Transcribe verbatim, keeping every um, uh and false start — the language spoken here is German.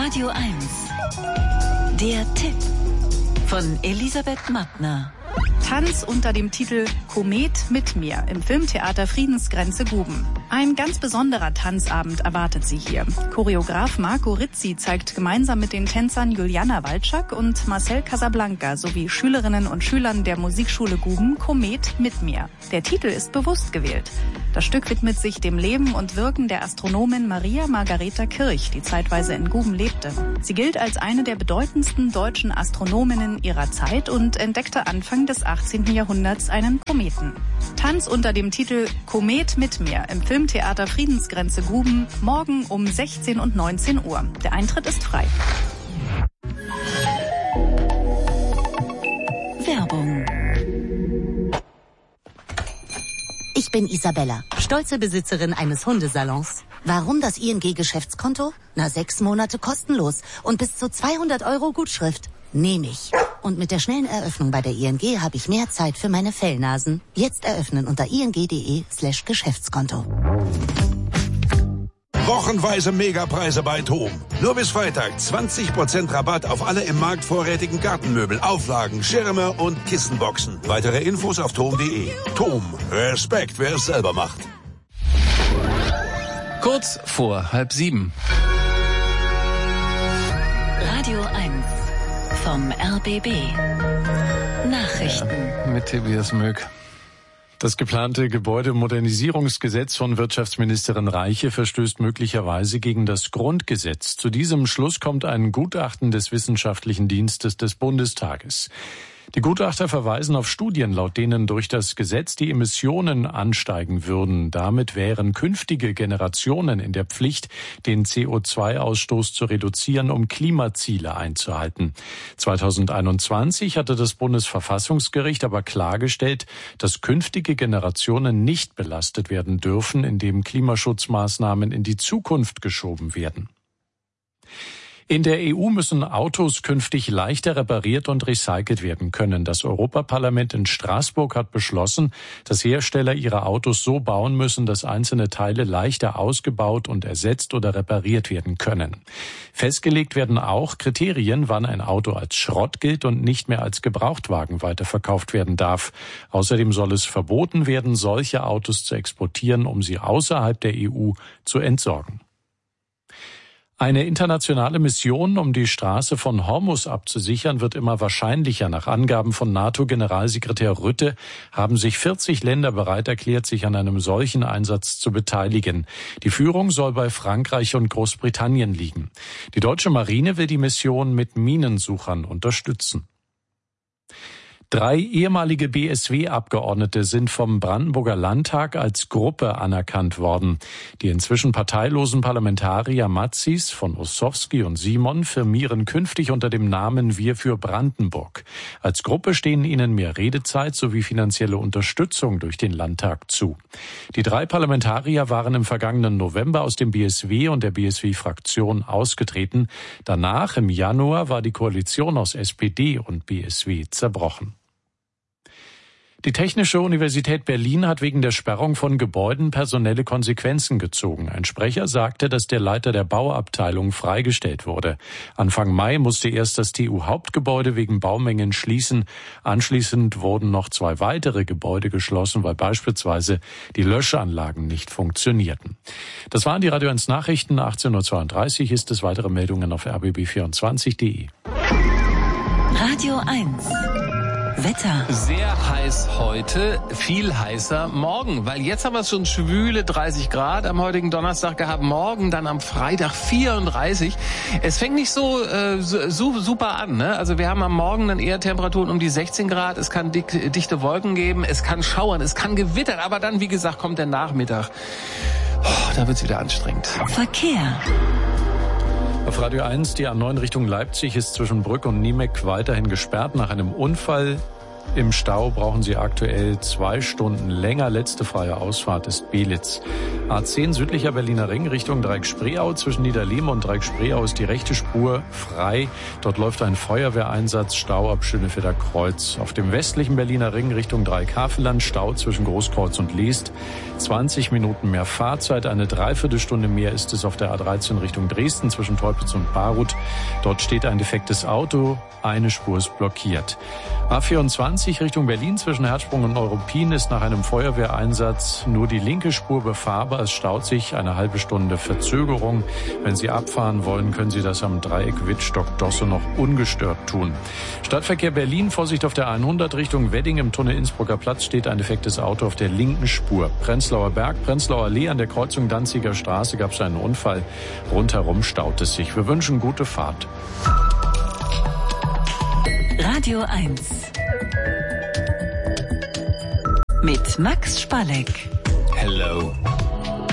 Radio eins. Der Tipp von Elisabeth Mattner. Tanz unter dem Titel Komet mit mir im Filmtheater Friedensgrenze Guben. Ein ganz besonderer Tanzabend erwartet Sie hier. Choreograf Marco Rizzi zeigt gemeinsam mit den Tänzern Juliana Walczak und Marcel Casablanca sowie Schülerinnen und Schülern der Musikschule Guben Komet mit mir. Der Titel ist bewusst gewählt. Das Stück widmet sich dem Leben und Wirken der Astronomin Maria Margareta Kirch, die zeitweise in Guben lebte. Sie gilt als eine der bedeutendsten deutschen Astronominnen ihrer Zeit und entdeckte Anfang des achtzehnten Jahrhunderts einen Kometen. Tanz unter dem Titel Komet mit mir im Filmtheater Friedensgrenze Guben morgen um sechzehn und neunzehn Uhr. Der Eintritt ist frei. Werbung. Ich bin Isabella, stolze Besitzerin eines Hundesalons. Warum das I N G-Geschäftskonto? Na, sechs Monate kostenlos und bis zu zweihundert Euro Gutschrift. Nehme ich. Und mit der schnellen Eröffnung bei der I N G habe ich mehr Zeit für meine Fellnasen. Jetzt eröffnen unter ing.de slash Geschäftskonto. Wochenweise Megapreise bei Tom. Nur bis Freitag zwanzig Prozent Rabatt auf alle im Markt vorrätigen Gartenmöbel, Auflagen, Schirme und Kissenboxen. Weitere Infos auf tom punkt de. Tom, Respekt, wer es selber macht. Kurz vor halb sieben. Radio eins vom R B B. Nachrichten. Mit Tobias Möck. Das geplante Gebäudemodernisierungsgesetz von Wirtschaftsministerin Reiche verstößt möglicherweise gegen das Grundgesetz. Zu diesem Schluss kommt ein Gutachten des Wissenschaftlichen Dienstes des Bundestages. Die Gutachter verweisen auf Studien, laut denen durch das Gesetz die Emissionen ansteigen würden. Damit wären künftige Generationen in der Pflicht, den C O zwei Ausstoß zu reduzieren, um Klimaziele einzuhalten. zweitausendeinundzwanzig hatte das Bundesverfassungsgericht aber klargestellt, dass künftige Generationen nicht belastet werden dürfen, indem Klimaschutzmaßnahmen in die Zukunft geschoben werden. In der E U müssen Autos künftig leichter repariert und recycelt werden können. Das Europaparlament in Straßburg hat beschlossen, dass Hersteller ihre Autos so bauen müssen, dass einzelne Teile leichter ausgebaut und ersetzt oder repariert werden können. Festgelegt werden auch Kriterien, wann ein Auto als Schrott gilt und nicht mehr als Gebrauchtwagen weiterverkauft werden darf. Außerdem soll es verboten werden, solche Autos zu exportieren, um sie außerhalb der E U zu entsorgen. Eine internationale Mission, um die Straße von Hormuz abzusichern, wird immer wahrscheinlicher. Nach Angaben von NATO-Generalsekretär Rutte haben sich vierzig Länder bereit erklärt, sich an einem solchen Einsatz zu beteiligen. Die Führung soll bei Frankreich und Großbritannien liegen. Die deutsche Marine will die Mission mit Minensuchern unterstützen. Drei ehemalige B S W-Abgeordnete sind vom Brandenburger Landtag als Gruppe anerkannt worden. Die inzwischen parteilosen Parlamentarier Matzis von Ossowski und Simon firmieren künftig unter dem Namen Wir für Brandenburg. Als Gruppe stehen ihnen mehr Redezeit sowie finanzielle Unterstützung durch den Landtag zu. Die drei Parlamentarier waren im vergangenen November aus dem B S W und der B S W-Fraktion ausgetreten. Danach, im Januar, war die Koalition aus S P D und B S W zerbrochen. Die Technische Universität Berlin hat wegen der Sperrung von Gebäuden personelle Konsequenzen gezogen. Ein Sprecher sagte, dass der Leiter der Bauabteilung freigestellt wurde. Anfang Mai musste erst das T U-Hauptgebäude wegen Baumängeln schließen. Anschließend wurden noch zwei weitere Gebäude geschlossen, weil beispielsweise die Löschanlagen nicht funktionierten. Das waren die Radio eins Nachrichten. achtzehn Uhr zweiunddreißig ist es. Weitere Meldungen auf r b b vierundzwanzig punkt de. Radio eins. Wetter. Sehr heiß heute, viel heißer morgen, weil jetzt haben wir schon schwüle dreißig Grad am heutigen Donnerstag gehabt, morgen dann am Freitag vierunddreißig. Es fängt nicht so, äh, so super an, ne? Also wir haben am Morgen dann eher Temperaturen um die sechzehn Grad, es kann dick, dichte Wolken geben, es kann schauern, es kann gewittern, aber dann, wie gesagt, kommt der Nachmittag. Oh, da wird's wieder anstrengend. Verkehr. Auf Radio eins, die A neun Richtung Leipzig ist zwischen Brück und Niemeck weiterhin gesperrt nach einem Unfall. Im Stau brauchen Sie aktuell zwei Stunden länger. Letzte freie Ausfahrt ist Belitz. A zehn südlicher Berliner Ring Richtung Dreieck-Spreeau. Zwischen Niederlehme und Dreieck-Spreeau ist die rechte Spur frei. Dort läuft ein Feuerwehreinsatz. Stau ab Schöneffelder Kreuz. Auf dem westlichen Berliner Ring Richtung Dreieck-Havelland Stau zwischen Großkreuz und Leest. zwanzig Minuten mehr Fahrzeit. Eine Dreiviertelstunde mehr ist es auf der A dreizehn Richtung Dresden zwischen Teupitz und Baruth. Dort steht ein defektes Auto. Eine Spur ist blockiert. A vierundzwanzig Richtung Berlin zwischen Herzsprung und Neuruppin ist nach einem Feuerwehreinsatz nur die linke Spur befahrbar. Es staut sich, eine halbe Stunde Verzögerung. Wenn Sie abfahren wollen, können Sie das am Dreieck Wittstock-Dosse noch ungestört tun. Stadtverkehr Berlin, Vorsicht auf der hundert Richtung Wedding. Im Tunnel Innsbrucker Platz steht ein defektes Auto auf der linken Spur. Prenzlauer Berg, Prenzlauer Allee an der Kreuzung Danziger Straße gab es einen Unfall. Rundherum staut es sich. Wir wünschen gute Fahrt. Radio eins mit Max Spalleck. Hello.